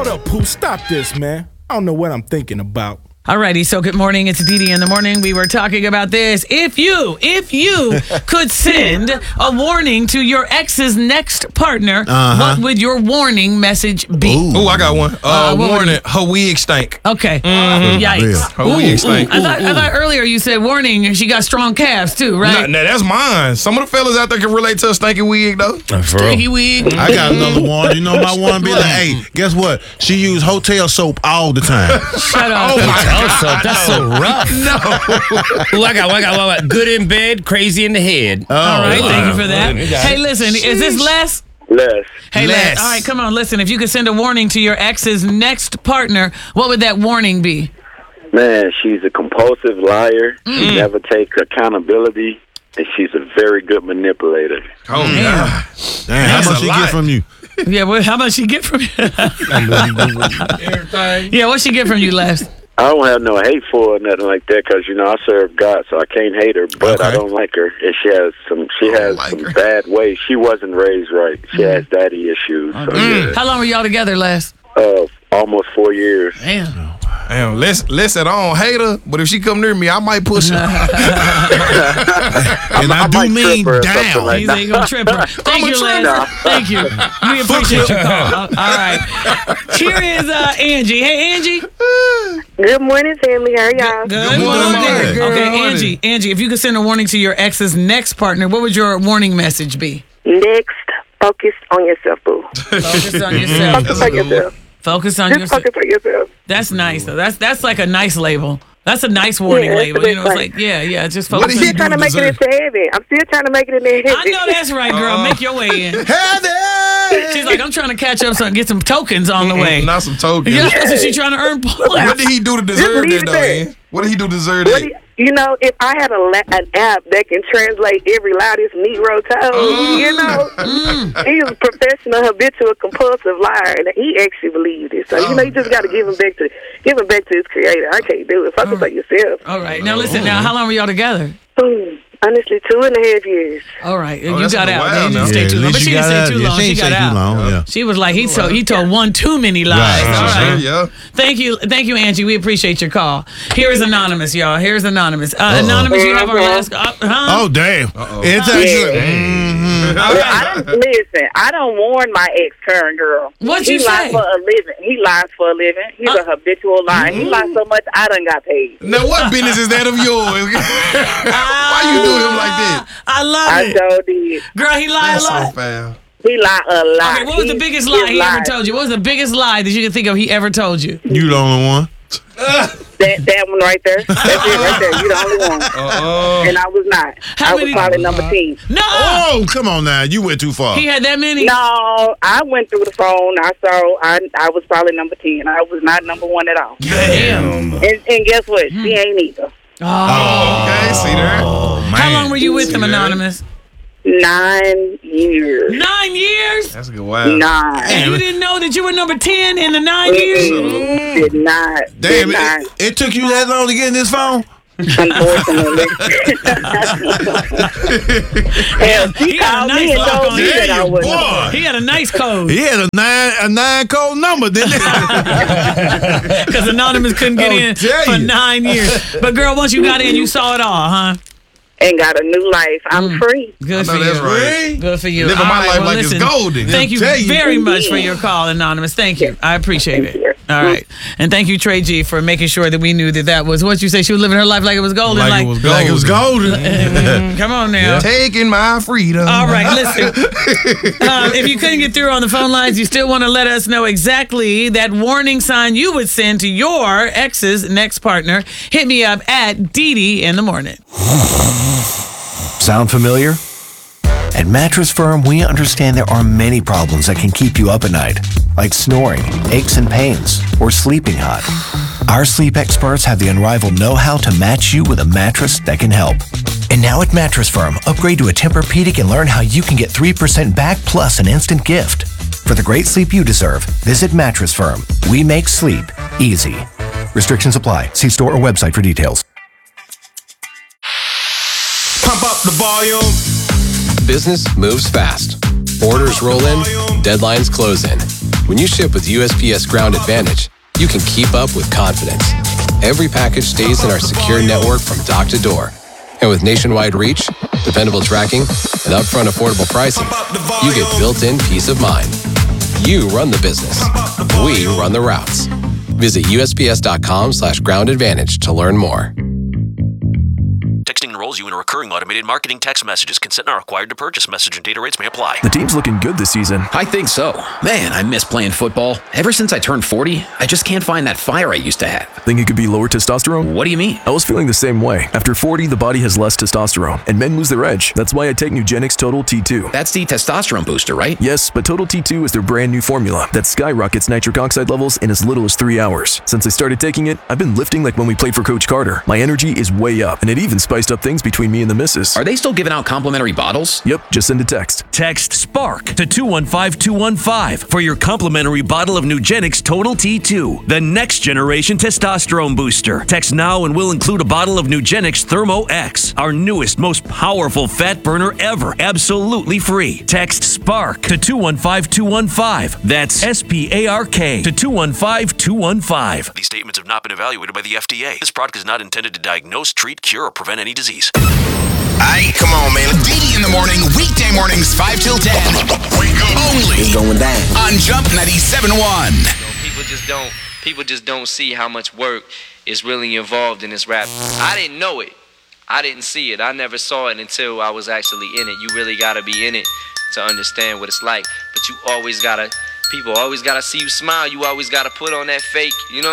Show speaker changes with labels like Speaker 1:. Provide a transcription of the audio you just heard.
Speaker 1: up, Pooh? Stop this, man. I don't know what I'm thinking about.
Speaker 2: Alrighty, so good morning. It's Didi in the morning. We were talking about this. If you could send a warning to your ex's next partner, what would your warning message be?
Speaker 3: Oh, I got one. Warning, her wig stank.
Speaker 2: Okay. Yikes.
Speaker 3: Her wig stank.
Speaker 2: I thought earlier you said warning, she got strong calves too, right?
Speaker 3: Now, that's mine. Some of the fellas out there can relate to a stanky wig, though.
Speaker 2: Stinky wig.
Speaker 4: I got another one. You know my one be like, hey, guess what? She use hotel soap all the time.
Speaker 2: Shut up.
Speaker 5: That's so rough.
Speaker 3: No.
Speaker 5: Ooh, I got good in bed, crazy in the head.
Speaker 2: All right, thank you for that. Hey, listen, is this Les?
Speaker 6: Les.
Speaker 2: Hey, Les. All right, come on, listen. If you could send a warning to your ex's next partner, what would that warning be?
Speaker 6: Man, she's a compulsive liar. She never takes accountability, and she's a very good manipulator.
Speaker 3: Oh, yeah.
Speaker 4: Damn, how much she get from you?
Speaker 2: Yeah, well, how much she get from you?
Speaker 3: Everything.
Speaker 2: Yeah, what she get from you, Les?
Speaker 6: I don't have no hate for her or nothing like that because, I serve God, so I can't hate her, but I don't like her. And she has some bad ways. She wasn't raised right. She has daddy issues. So, yeah.
Speaker 2: How long were y'all together, Les?
Speaker 6: Almost 4 years.
Speaker 2: Damn.
Speaker 3: Damn, listen, I don't hate her, but if she come near me, I might push her.
Speaker 4: And I do mean down.
Speaker 6: Like
Speaker 2: He's ain't gonna trip her. Thank you, Les. Thank you. We appreciate your call. All right. Here is Angie. Hey, Angie.
Speaker 7: Good morning, family. How are y'all?
Speaker 2: Good morning. Okay, Angie, if you could send a warning to your ex's next partner, what would your warning message be?
Speaker 7: Next, focus on yourself, boo.
Speaker 2: Focus on yourself.
Speaker 7: Focus on yourself.
Speaker 2: Focus on
Speaker 7: Just
Speaker 2: yourself.
Speaker 7: focus on yourself.
Speaker 2: That's nice, though. That's like a nice label. That's a nice warning label. You know, it's like, just focus.
Speaker 7: I'm still trying to make it into heaven. I'm still trying to make it into heaven.
Speaker 2: I know that's right, girl. Make your way in.
Speaker 4: Heaven!
Speaker 2: She's like, I'm trying to catch up, get some tokens on the way.
Speaker 3: Not some tokens.
Speaker 2: Yeah, so she's trying to earn points.
Speaker 3: What did he do to deserve
Speaker 7: leave
Speaker 3: that, though,
Speaker 7: it there.
Speaker 3: man? What did he do to deserve that?
Speaker 7: If I had an app that can translate every lie this Negro told, he was a professional, habitual, compulsive liar, and he actually believed it. So you just got to give him back to his creator. I can't do it. Focus on yourself.
Speaker 2: All right, now listen. Now, how long were y'all together?
Speaker 7: Honestly, 2.5 years.
Speaker 2: All right, you
Speaker 3: that's
Speaker 2: got
Speaker 3: a
Speaker 2: out.
Speaker 3: while
Speaker 2: You
Speaker 3: now.
Speaker 2: didn't stay too long, but she didn't stay too long. She got out. She was like, he told one too many lies.
Speaker 4: Right.
Speaker 2: All right.
Speaker 3: Yeah.
Speaker 2: Thank you, Angie. We appreciate your call. Here is Anonymous, y'all. Here's Anonymous. Anonymous, you have our last.
Speaker 4: Oh, damn. It's actually.
Speaker 8: I don't warn my ex-current girl.
Speaker 2: What
Speaker 8: he
Speaker 2: you
Speaker 8: lies
Speaker 2: say?
Speaker 8: for a living. He lies for a living. He's a habitual liar. He lies so much, I done got paid.
Speaker 3: Now, what business is that of yours? Why you do him like that?
Speaker 2: I love
Speaker 8: I
Speaker 2: it.
Speaker 8: so did.
Speaker 2: Girl, he lied a lot.
Speaker 3: So foul.
Speaker 8: He lied a lot.
Speaker 2: Okay, what was the biggest lie he ever told you? What was the biggest lie that you can think of he ever told you?
Speaker 4: You the only one.
Speaker 8: That one right there. That's it right there. You the only one. And I was not. I was probably number 10.
Speaker 2: No!
Speaker 4: Oh, come on now. You went too far.
Speaker 2: He had that many?
Speaker 8: No, I went through the phone. I was probably number 10. I was not number 1 at all.
Speaker 2: Damn.
Speaker 8: And guess what? She ain't either.
Speaker 3: Okay, see there?
Speaker 4: Oh, man.
Speaker 2: How long were you with him,
Speaker 3: that?
Speaker 2: Anonymous?
Speaker 8: 9 years.
Speaker 2: 9 years?
Speaker 3: That's a good while.
Speaker 8: 9.
Speaker 2: And you didn't know that you were number 10 in the 9 years?
Speaker 8: Did not.
Speaker 4: Damn,
Speaker 8: did not.
Speaker 4: it took you that long to get in this phone?
Speaker 8: Unfortunately. Hell,
Speaker 2: He
Speaker 8: she
Speaker 2: had a
Speaker 8: called
Speaker 2: nice
Speaker 8: me and
Speaker 2: lock
Speaker 8: told
Speaker 2: on
Speaker 8: me
Speaker 2: you.
Speaker 8: that I was.
Speaker 4: Boy.
Speaker 2: He had a nice code.
Speaker 4: He had a nine code number, didn't he?
Speaker 2: Because Anonymous couldn't get in
Speaker 4: tell
Speaker 2: for
Speaker 4: you.
Speaker 2: 9 years. But girl, once you got in, you saw it all, huh?
Speaker 8: And got a new life. I'm free.
Speaker 2: Good
Speaker 3: I
Speaker 2: for
Speaker 3: know that's
Speaker 2: you.
Speaker 3: right.
Speaker 2: Good for you.
Speaker 3: Living
Speaker 2: All
Speaker 3: my
Speaker 2: right,
Speaker 3: life
Speaker 2: well,
Speaker 3: like
Speaker 2: listen,
Speaker 3: it's golden.
Speaker 2: Thank you
Speaker 4: Tell you.
Speaker 2: very much for your call, Anonymous. Thank you. I appreciate it. All right. And thank you, Trey G, for making sure that we knew that was what you say. She was living her life like it was golden.
Speaker 3: Like it was golden.
Speaker 2: Come on now.
Speaker 3: Taking my freedom.
Speaker 2: All right, listen. If you couldn't get through on the phone lines, you still want to let us know exactly that warning sign you would send to your ex's next partner. Hit me up at Didi in the morning.
Speaker 9: Sound familiar? At Mattress Firm, we understand there are many problems that can keep you up at night, like snoring, aches and pains, or sleeping hot. Our sleep experts have the unrivaled know-how to match you with a mattress that can help. And now at Mattress Firm, upgrade to a Tempur-Pedic and learn how you can get 3% back plus an instant gift. For the great sleep you deserve, visit Mattress Firm. We make sleep easy. Restrictions apply. See store or website for details.
Speaker 3: Pump up the volume.
Speaker 10: Business moves fast. Orders roll in, deadlines close in. When you ship with USPS Ground Advantage, you can keep up with confidence. Every package stays in our secure network from dock to door. And with nationwide reach, dependable tracking, and upfront affordable pricing, you get built-in peace of mind. You run the business. We run the routes. Visit USPS.com/Ground Advantage to learn more.
Speaker 11: Texting enrolls you in a recurring automated marketing text messages. Consent not required to purchase. Message and data rates may apply.
Speaker 12: The team's looking good this season.
Speaker 13: I think so. Man, I miss playing football. Ever since I turned 40, I just can't find that fire I used to have.
Speaker 12: Think it could be lower testosterone?
Speaker 13: What do you mean?
Speaker 12: I was feeling the same way. After 40, the body has less testosterone, and men lose their edge. That's why I take Nugenix Total T2.
Speaker 13: That's the testosterone booster, right?
Speaker 12: Yes, but Total T2 is their brand new formula that skyrockets nitric oxide levels in as little as 3 hours. Since I started taking it, I've been lifting like when we played for Coach Carter. My energy is way up, and it even spiced up things between me and the missus.
Speaker 13: Are they still giving out complimentary bottles?
Speaker 12: Yep, just send a text.
Speaker 14: Text SPARK to 215-215 for your complimentary bottle of Nugenix Total T2, the next generation testosterone booster. Text now and we'll include a bottle of Nugenix Thermo X, our newest, most powerful fat burner ever, absolutely free. Text SPARK to 215-215. That's SPARK to 215-215.
Speaker 11: These statements have not been evaluated by the FDA. This product is not intended to diagnose, treat, cure, or prevent any disease.
Speaker 15: Aight, come on, man. DD in the morning, weekday mornings, 5 till 10. Only
Speaker 16: it's going down
Speaker 15: on Jump 97.1.
Speaker 17: People just don't see how much work is really involved in this rap. I didn't know it. I didn't see it. I never saw it until I was actually in it. You really gotta be in it to understand what it's like. But people always gotta see you smile. You always gotta put on that fake, you know